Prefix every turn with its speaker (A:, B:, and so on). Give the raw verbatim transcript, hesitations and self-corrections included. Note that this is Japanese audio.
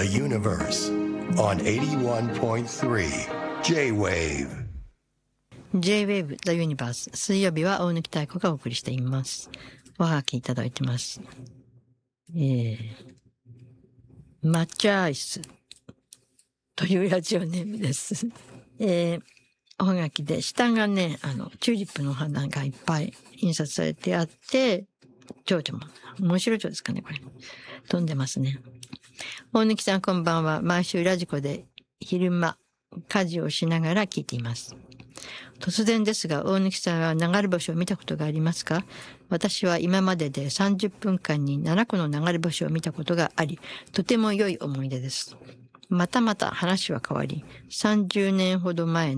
A: the universe on eighty-one point three J-Wave。
B: J-Wave The Universe。 水曜日は大貫妙子がお送りしています。おはがきいただいてます。えー、抹茶アイスというラジオネームです。えー、おはがきで下がね、あのチューリップの花がいっぱい印刷されてあって、蝶々も面白い蝶ですかね、これ飛んでますね。大貫さんこんばんは。毎週ラジコで昼間家事をしながら聞いています。突然ですが、大貫さんは流れ星を見たことがありますか？私は今まででさんじゅっぷんかんにななこの流れ星を見たことがあり、とても良い思い出です。またまた話は変わり、さんじゅうねんほど前